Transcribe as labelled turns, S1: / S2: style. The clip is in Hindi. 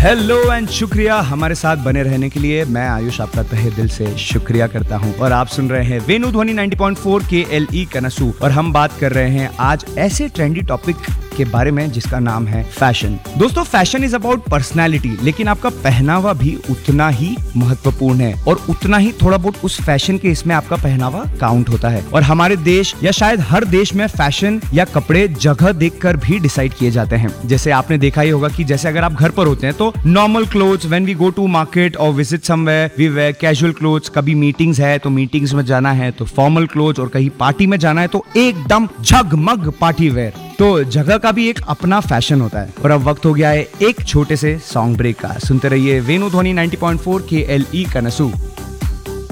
S1: हेलो एंड शुक्रिया हमारे साथ बने रहने के लिए। मैं आयुष आपका तहे दिल से शुक्रिया करता हूं और आप सुन रहे हैं वेणु ध्वनि 90.4 KLE कनसू और हम बात कर रहे हैं आज ऐसे ट्रेंडी टॉपिक के बारे में जिसका नाम है फैशन। दोस्तों, फैशन इज अबाउट पर्सनैलिटी, लेकिन आपका पहनावा भी उतना ही महत्वपूर्ण है और उतना ही थोड़ा बहुत उस फैशन के इसमें आपका पहनावा काउंट होता है। और हमारे देश या शायद हर देश में फैशन या कपड़े जगह देखकर भी डिसाइड किए जाते हैं। जैसे आपने देखा ही होगा कि जैसे अगर आप घर पर होते हैं तो normal clothes, when we go to market और visit somewhere we where casual clothes. कभी मीटिंग्स है तो मीटिंग्स में जाना है तो फॉर्मल क्लोथ्स, और कहीं पार्टी में जाना है तो एकदम झगमग पार्टी वेयर। तो जगह का भी एक अपना फैशन होता है। और अब वक्त हो गया है एक छोटे से सॉन्ग ब्रेक का। सुनते रहिए वेणु ध्वनि 90.4 KLE कनसू।